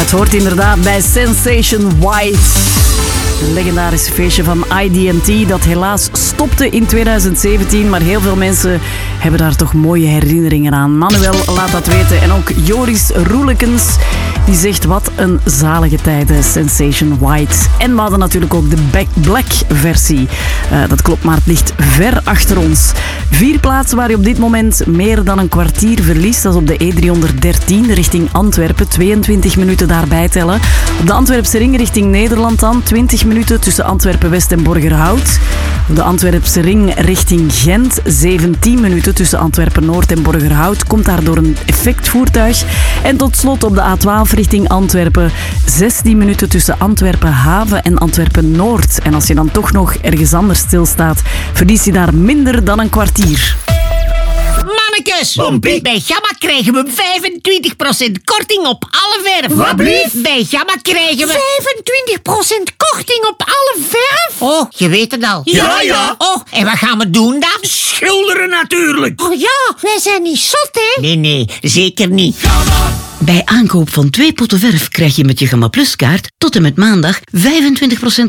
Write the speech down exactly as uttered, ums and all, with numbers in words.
Het hoort inderdaad bij Sensation White. Een legendarisch feestje van I D en T dat helaas stopte in tweeduizend zeventien. Maar heel veel mensen hebben daar toch mooie herinneringen aan. Manuel laat dat weten. En ook Joris Roelekens, die zegt wat een zalige tijden, Sensation White. En we hadden natuurlijk ook de Back Black versie. Uh, dat klopt, maar het ligt ver achter ons. Vier plaatsen waar je op dit moment meer dan een kwartier verliest. Dat is op de E driehonderddertien richting Antwerpen. tweeëntwintig minuten daarbij tellen. Op de Antwerpse ring richting Nederland dan. twintig minuten tussen Antwerpen-West en Borgerhout. Op de Antwerpse ring richting Gent. zeventien minuten tussen Antwerpen-Noord en Borgerhout. Komt daardoor een effectvoertuig. En tot slot op de A twaalf richting Antwerpen. zestien minuten tussen Antwerpen-Haven en Antwerpen-Noord. En als je dan toch nog ergens anders stilstaat, verlies je daar minder dan een kwartier. Mannekes, Pompie. bij Gamma krijgen we vijfentwintig procent korting op alle verf. Wat blieft? Bij Gamma krijgen we vijfentwintig procent korting op alle verf. Oh, je weet het al. Ja, ja. Oh, en wat gaan we doen dan? Schilderen natuurlijk. Oh ja, wij zijn niet zot, hè? Nee, nee, zeker niet. Bij aankoop van twee potten verf krijg je met je Gamma Plus kaart tot en met maandag vijfentwintig procent